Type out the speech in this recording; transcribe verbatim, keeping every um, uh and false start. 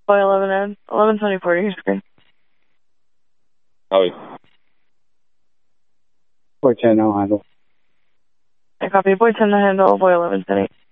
Boy eleven Ed, eleven twenty-four to your screen. Howie. Boy ten, no handle. I copy. Boy ten, the handle. Boy eleven ten eight.